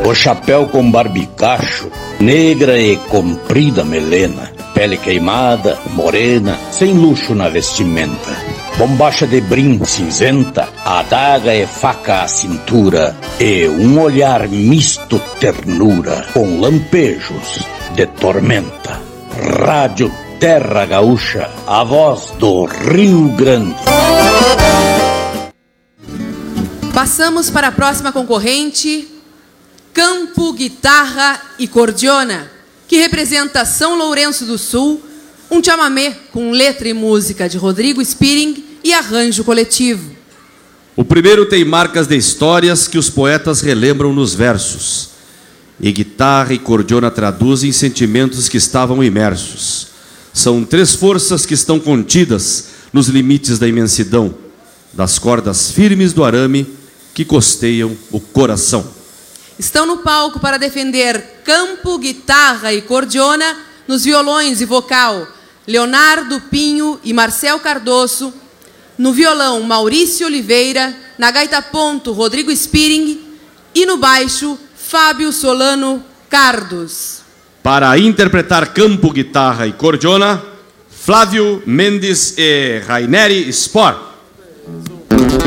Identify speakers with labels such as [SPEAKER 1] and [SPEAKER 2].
[SPEAKER 1] O chapéu com barbicacho, negra e comprida melena, pele queimada, morena, sem luxo na vestimenta. Bombacha de brim cinzenta, adaga e faca à cintura, e um olhar misto ternura, com lampejos de tormenta. Rádio Terra Gaúcha, a voz do Rio Grande.
[SPEAKER 2] Passamos para a próxima concorrente, Campo, Guitarra e Cordiona, que representa São Lourenço do Sul, um chamamé com letra e música de Rodrigo Spiring e arranjo coletivo.
[SPEAKER 3] O primeiro tem marcas de histórias que os poetas relembram nos versos, e guitarra e cordiona traduzem sentimentos que estavam imersos. São três forças que estão contidas nos limites da imensidão, das cordas firmes do arame que costeiam o coração.
[SPEAKER 2] Estão no palco para defender campo, guitarra e cordiona nos violões e vocal Leonardo Pinho e Marcel Cardoso, no violão Maurício Oliveira, na gaita ponto Rodrigo Spiring e no baixo Fábio Solano Cardos.
[SPEAKER 3] Para interpretar campo, guitarra e cordiona, Flávio Mendes e Raineri Sport.